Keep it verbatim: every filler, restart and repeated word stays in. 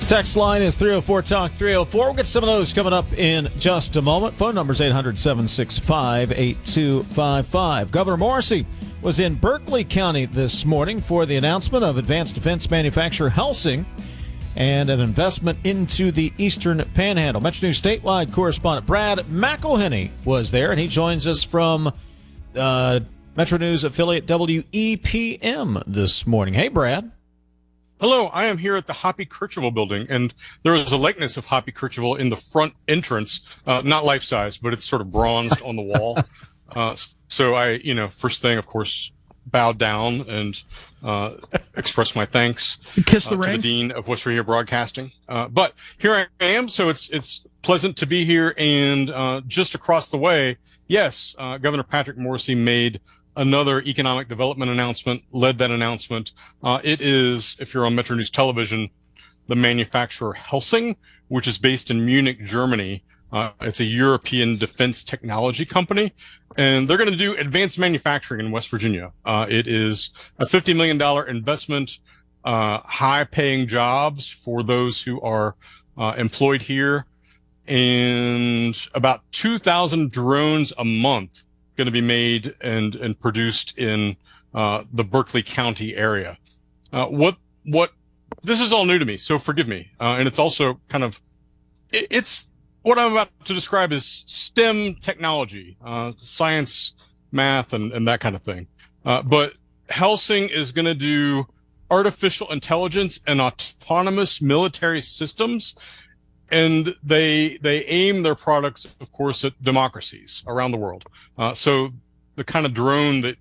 Text line is three oh four talk three oh four. We'll get some of those coming up in just a moment. Phone number is eight hundred, seven six five, eight two five five. Governor Morrisey was in Berkeley County this morning for the announcement of advanced defense manufacturer Helsing and an investment into the Eastern Panhandle. Metro News statewide correspondent Brad McElhenney was there, and he joins us from uh, Metro News affiliate W E P M this morning. Hey, Brad. Hello, I am here at the Hoppy Kercheval building, and there is a likeness of Hoppy Kercheval in the front entrance, uh, not life-size, but it's sort of bronzed on the wall. Uh, so I, you know, first thing, of course, bowed down and uh, expressed my thanks Kiss the uh, ring. to the Dean of West Virginia Broadcasting. Uh, but here I am, so it's it's pleasant to be here, and uh, just across the way, yes, uh, Governor Patrick Morrisey made another economic development announcement, led that announcement. Uh, it is, if you're on Metro News Television, the manufacturer Helsing, which is based in Munich, Germany. Uh, it's a European defense technology company, and they're going to do advanced manufacturing in West Virginia. Uh, it is a fifty million dollars investment, uh, high-paying jobs for those who are uh, employed here, and about two thousand drones a month going to be made and and produced in uh, the Berkeley County area. Uh, what what this is all new to me, so forgive me, uh, and it's also kind of it, it's what I'm about to describe as STEM technology, uh, science, math, and and that kind of thing. Uh, but Helsing is going to do artificial intelligence and autonomous military systems. And they they aim their products, of course, at democracies around the world. Uh, so the kind of drone that